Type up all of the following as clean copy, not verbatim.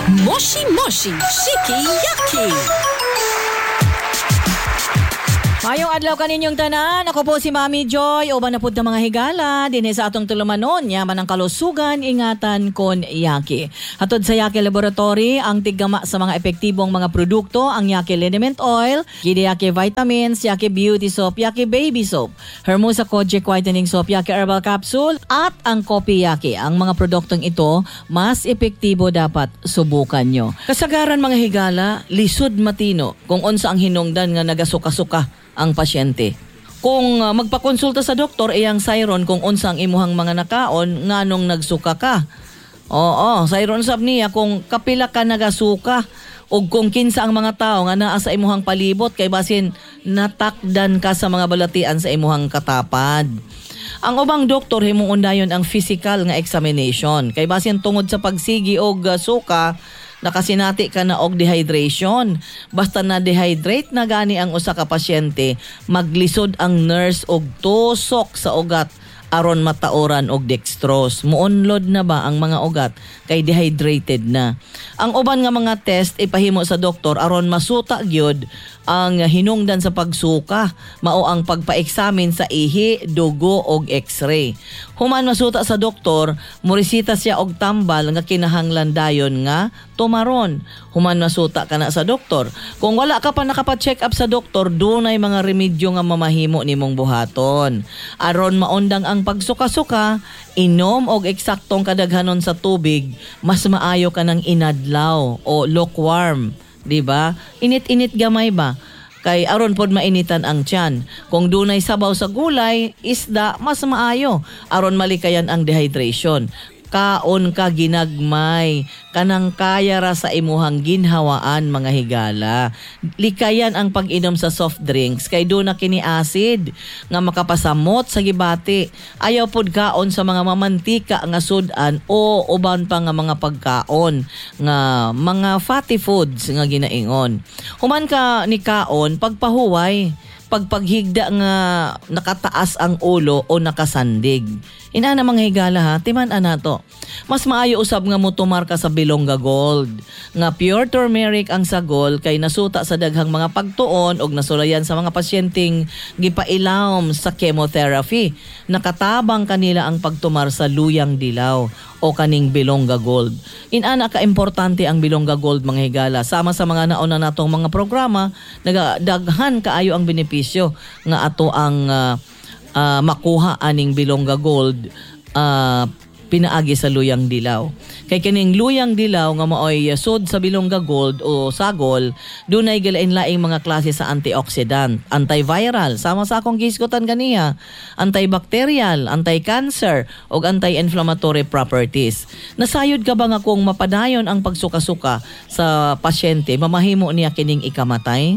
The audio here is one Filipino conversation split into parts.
Moshi Moshi Shiki Yaki. Mayong adlaw kaninyong tanan, ako po si Mami Joy, uban na pud ng mga higala, dinhi sa atong tulumanon, yaman ang kalusugan, ingatan kon Yaki. Hatod sa Yaki Laboratory, ang tiggama sa mga epektibong mga produkto, ang Yaki Liniment Oil, Yaki Vitamins, Yaki Beauty Soap, Yaki Baby Soap, Hermosa Kojic Whitening Soap, Yaki Herbal Capsule, at ang Kopi Yaki. Ang mga produktong ito, mas epektibo dapat subukan nyo. Kasagaran mga higala, lisod matino kung unsa ang hinungdan nga nagasuka-suka ang pasyente. Kung magpakonsulta sa doktor, iyang sayron kung unsa ang imuhang mga nakaon nganong nagsuka ka. Oo, sayron sab niya kung kapila ka nagasuka o kung kinsa ang mga tao nga naa sa imuhang palibot kay basin natakdan ka sa mga balatian sa imuhang katapad. Ang ubang doktor himuon dayon ang physical nga examination kay basin tungod sa pagsigi og suka nakasinati ka na og dehydration. Basta na dehydrate na gani ang usa ka pasyente, maglisod ang nurse og tusok sa ugat aron matauran og dextrose. Muunlod na ba ang mga ugat kay dehydrated na. Ang uban nga mga test ipahimo sa doktor aron masuta gyud ang hinungdan sa pagsuka, mao ang pagpa-examine sa ihi, dugo og x-ray. Human masuta sa doktor, moresita siya og tambal nga kinahanglan dayon nga tumaron. Human masuta ka na sa doktor. Kung wala ka pa nakapa-check up sa doktor, dunay mga remedyo nga mamahimo nimong buhaton. Aron maundang ang pagsuka-suka, inom og eksaktong kadaghanon sa tubig, mas maayo ka ng inadlaw o lukewarm. Diba? Init-init gamay ba? Kay aron pod mainitan ang tiyan. Kung dunay sabaw sa gulay, isda, mas maayo. Aron malikayan ang dehydration. Kaon ka ginagmay, kanang kaya ra sa imuhang ginhawaan mga higala. Likayan ang pag-inom sa soft drinks kay do na kini acid nga makapasamot sa gibati. Ayaw pod kaon sa mga mamantika nga sudan o uban pa nga mga pagkaon nga mga fatty foods nga ginaingon. Human ka ni kaon pagpahuway, pagpaghigda nga nakataas ang ulo o nakasandig. Inana mga higala ha, timan-an nato. Mas maayo usab nga mutumar ka sa Bilongga Gold. Nga pure turmeric ang sagol kay nasuta sa daghang mga pagtuon og nasulayan sa mga pasyenteng gipailawom sa chemotherapy. Nakatabang kanila ang pagtumar sa luyang dilaw o kaning Bilongga Gold. Inana ka importante ang Bilongga Gold mga higala. Sama sa mga nauna natong mga programa, nagadaghan kaayo ang benepisyo nga ato ang makuha aning Bilongga Gold pinaagi sa luyang dilaw. Kay kining luyang dilaw nga maoy sod sa Bilongga Gold o sagol, dunay gilain-laing mga klase sa antioxidant, antiviral, sama sa akong gisgotan ganiya, antibacterial, anti-cancer ug anti-inflammatory properties. Nasayod ka ba nga kung mapadayon ang pagsuka-suka sa pasyente, mamahimo niya kining ikamatay?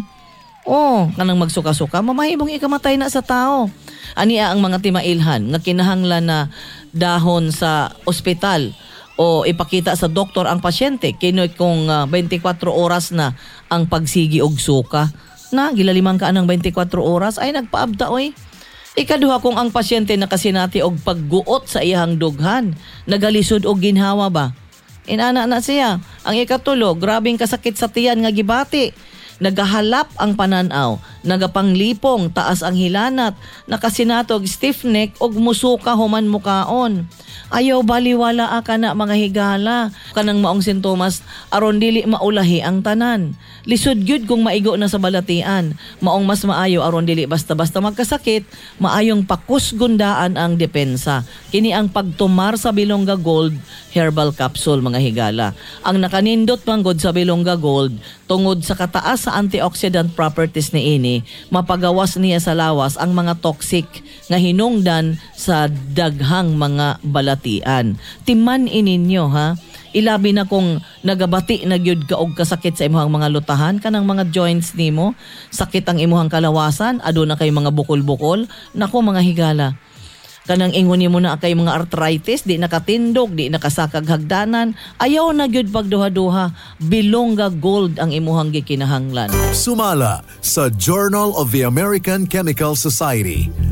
Kanang magsuka-suka, mamahimong ikamatay na sa tao. Ania ang mga timailhan nga kinahanglan na dahon sa ospital o ipakita sa doktor ang pasyente kinoy kung 24 oras na ang pagsigi og suka. Na gilalimang ka ng 24 oras ay nagpaabta oy. Ikaduha kung ang pasyente nakasinati og pagguot sa iyang dughan, nagalisod og ginhawa ba? Inana na siya. Ang ikatulo, grabing kasakit sa tiyan nga gibati. Nagahalap ang pananaw, nagapanglipong, taas ang hilanat, nakasinatog stiff neck og musuka human mukaon. Ayaw baliwala ka na mga higala, kanang maong sintomas aron dili maulahi ang tanan. Lisod gyud kung maigo na sa balatian, maong mas maayo aron dili basta-basta magkasakit, maayong pakusgundaan ang depensa. Kini ang pagtumar sa Bilongga Gold Herbal Capsule mga higala. Ang nakanindot manggod sa Bilongga Gold tungod sa kataas sa antioxidant properties ni ini, mapagawas niya sa lawas ang mga toxic nga hinungdan sa daghang mga balatian. Timan ininyo ha. Ilabi na kung nagabati na gyud ka og kasakit sa imuhang mga lutahan kanang mga joints nimo, sakit ang imuhang kalawasan, aduna kay mga bukol-bukol, nako mga higala. Kanang ingon nimo na kay mga arthritis, di nakatindog, di nakasakag hagdanan, ayaw na gyud pagduha-duha. Bilongga Gold ang imuhang gikinahanglan. Sumala sa Journal of the American Chemical Society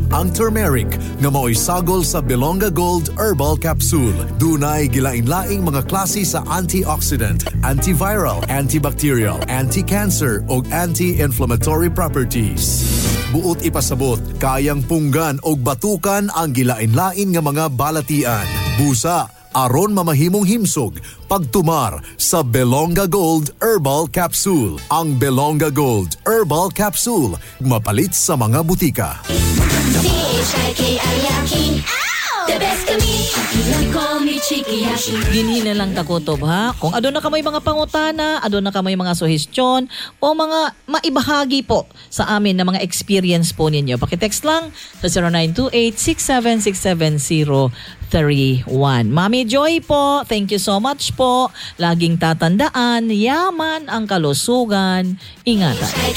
ang turmeric nga mao'y sagol sa Belonga Gold Herbal Capsule. Dunay gilain-laing mga klase sa antioxidant, antiviral, antibacterial, anti-cancer ug anti-inflammatory properties. Buot ipasabot, kayang punggan og batukan ang gilain-lain nga mga balatian. Busa aron mamahimong himsog pagtumar sa Belonga Gold Herbal Capsule. Ang Belonga Gold Herbal Capsule mapalit sa mga butika. The best kami, you call me Chiki-Yaki. Ginhina lang takutob ha. Kung adun na kamay mga pangutana, adun na kamay mga suhestyon o mga maibahagi po sa amin na mga experience po ninyo. Pakitext lang sa 0928-6767031. Mami Joy po, thank you so much po. Laging tatandaan, yaman ang kalusugan. Ingatan.